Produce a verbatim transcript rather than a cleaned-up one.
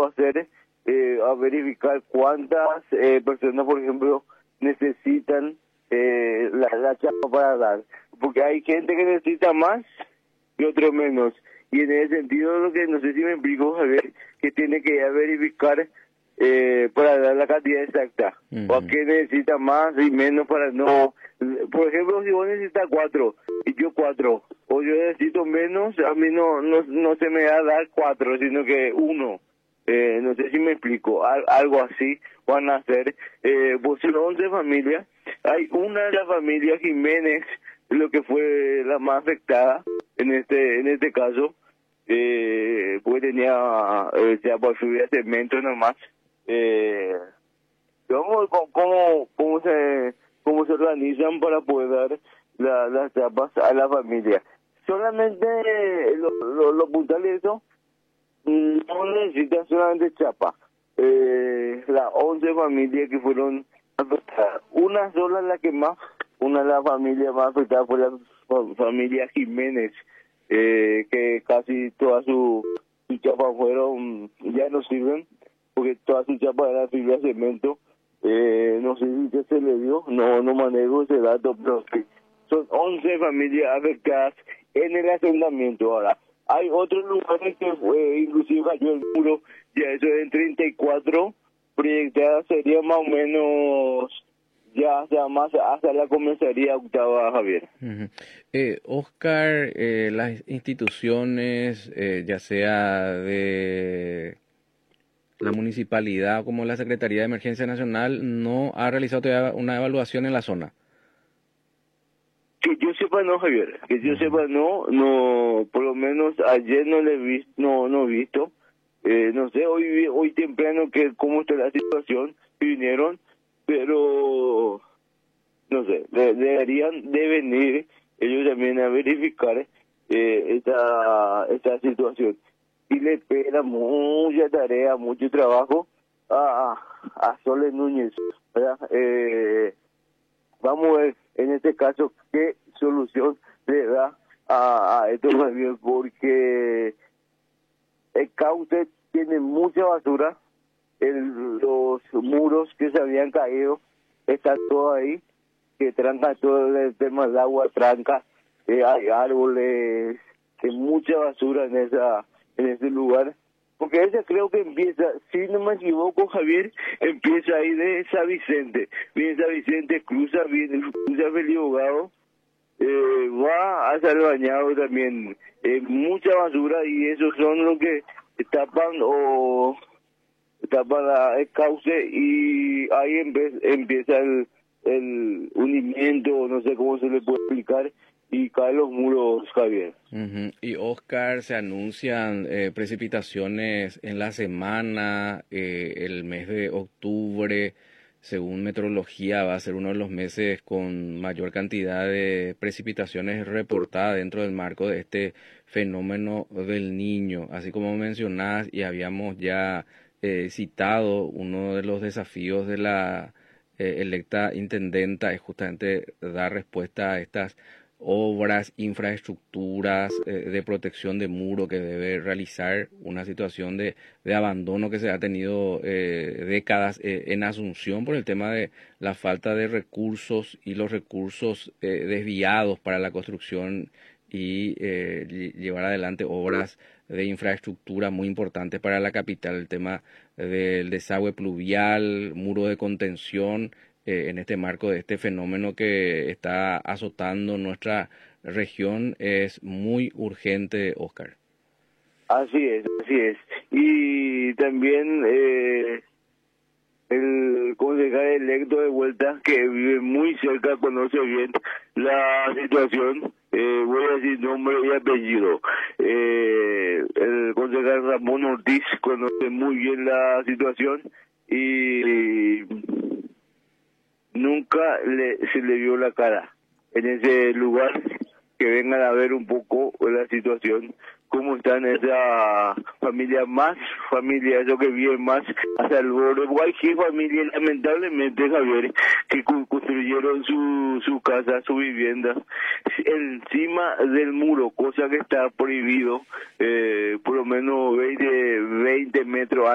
a hacer, eh, a verificar cuántas eh, personas, por ejemplo, necesitan eh, la, la chapa para dar. Porque hay gente que necesita más y otro menos. Y en ese sentido, lo que no sé si me explico, Javier, que tiene que ir a verificar eh, para dar la cantidad exacta. Uh-huh. O a qué necesita más y menos para no... Por ejemplo, si vos necesitas cuatro y yo cuatro, o yo necesito menos, a mí no no, no se me da dar cuatro, sino que uno. Eh, no sé si me explico, Al, algo así van a hacer. Eh, pues son once familias, hay una de las familias Jiménez, lo que fue la más afectada en este en este caso, eh, pues tenía eh, ya por subir a cemento nomás. Eh, ¿cómo, cómo, cómo se cómo se organizan para poder dar la, las chapas a la familia? Solamente lo, lo, lo puntual de eso, no necesitan solamente chapa. Eh, las once familias que fueron afectadas, una sola la que más, una de las familias más afectadas fue la familia Jiménez, eh, que casi todas sus su chapas fueron, ya no sirven, porque todas sus chapas eran fibra de cemento. Eh, no sé si qué se le dio, no no manejo ese dato, pero sí, son once familias afectadas en el asentamiento. Ahora, hay otros lugares que fue, inclusive cayó el muro, ya eso en treinta y cuatro proyectadas, sería más o menos ya hasta más hasta la comisaría octava, Javier. Uh-huh. eh, Oscar, eh, las instituciones, eh, ya sea de la municipalidad como la Secretaría de Emergencia Nacional, no ha realizado todavía una evaluación en la zona. Que yo sepa no, Javier, que yo uh-huh. sepa no, no, por lo menos ayer no le he visto, no, no he visto, eh, no sé, hoy hoy temprano que cómo está la situación, vinieron, pero no sé, de, deberían de venir ellos también a verificar eh, esta, esta situación. Y le espera mucha tarea, mucho trabajo a, a Sole Núñez, ¿verdad? Eh, vamos a ver en este caso qué solución le da a, a esto, porque el cauce tiene mucha basura, el, los muros que se habían caído están todo ahí, que tranca todo el tema del agua, tranca, eh, hay árboles, hay mucha basura en esa en ese lugar, porque ella creo que empieza, si no me equivoco, Javier, empieza ahí de San Vicente, viene San Vicente, cruza, viene, cruza Felipe Hogado, eh, va a San Bañado también, eh, mucha basura, y esos son los que tapan o tapan el cauce, y ahí empe- empieza el, el hundimiento, no sé cómo se le puede explicar, y caen los muros, Javier. Uh-huh. Y Oscar, se anuncian eh, precipitaciones en la semana, eh, el mes de octubre, según meteorología, va a ser uno de los meses con mayor cantidad de precipitaciones reportadas dentro del marco de este fenómeno del Niño. Así como mencionás y habíamos ya eh, citado, uno de los desafíos de la eh, electa intendenta es justamente dar respuesta a estas obras, infraestructuras eh, de protección de muro que debe realizar, una situación de, de abandono que se ha tenido eh, décadas eh, en Asunción por el tema de la falta de recursos y los recursos eh, desviados para la construcción y eh, llevar adelante obras de infraestructura muy importantes para la capital, el tema del desagüe pluvial, muro de contención, Eh, en este marco de este fenómeno que está azotando nuestra región, es muy urgente, Oscar. Así es, así es. Y también eh, el concejal electo de Vuelta, que vive muy cerca, conoce bien la situación, eh, voy a decir nombre y apellido. Eh, el concejal Ramón Ortiz conoce muy bien la situación y nunca le, se le vio la cara en ese lugar, que vengan a ver un poco la situación, cómo están esa familia, más familia, eso que viven más hasta el borde. Hay familias, lamentablemente, Javier, que construyeron su, su casa, su vivienda, encima del muro, cosa que está prohibido, eh, por lo menos veinte, veinte metros